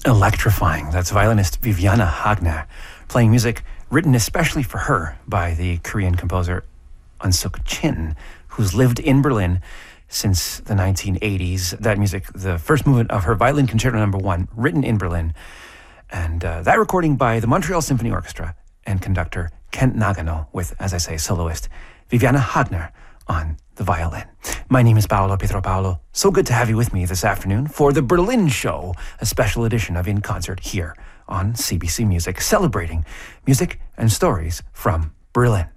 Electrifying. That's violinist Viviana Hagner playing music written especially for her by the Korean composer Eun Suk Chin, who's lived in Berlin since the 1980s. That music, the first movement of her Violin Concerto No. 1, written in Berlin. And that recording by the Montreal Symphony Orchestra and conductor Kent Nagano with, as I say, soloist Viviana Hagner on the violin. My name is Paolo Pietro-Paolo. So good to have you with me this afternoon for the Berlin Show, a special edition of In Concert here on CBC Music, celebrating music and stories from Berlin.